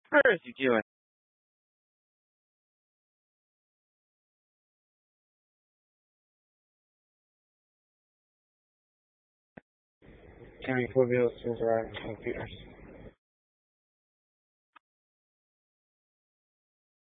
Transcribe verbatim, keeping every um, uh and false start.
How is you doing? County four bills to interact with computers.